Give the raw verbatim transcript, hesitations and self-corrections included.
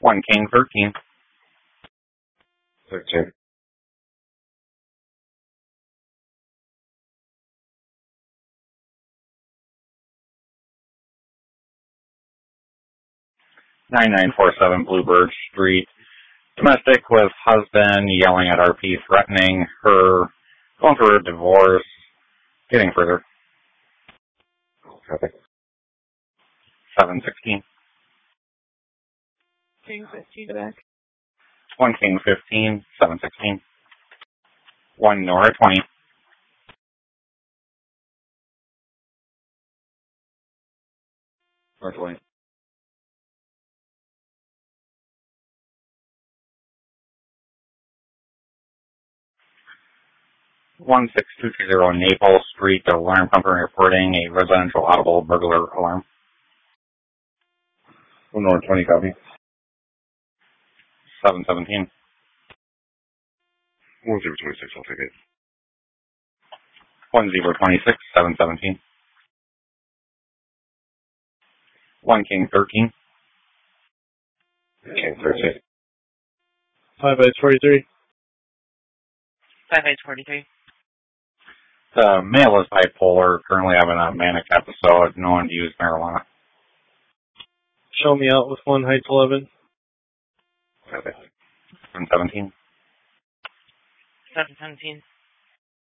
One king, thirteen. thirteen. Nine nine four seven Bluebird Street. Domestic with husband yelling at R P, threatening her, going through a divorce, getting further. Copy. Seven sixteen. King fifteen back. One king, fifteen. Seven sixteen. One Nora, twenty. North White. One six two two zero Naples Street. Alarm company reporting a residential audible burglar alarm. One North twenty, copy. Seven seventeen. One zero twenty-six, I'll take it. One zero twenty six. Seven seventeen. One king, thirteen. King thirteen. Five eight forty-three. Five eight forty-three. The male is bipolar, currently having a manic episode, no one views marijuana. Show me out with one Heights eleven. Copy. Seven seventeen. Seven seventeen.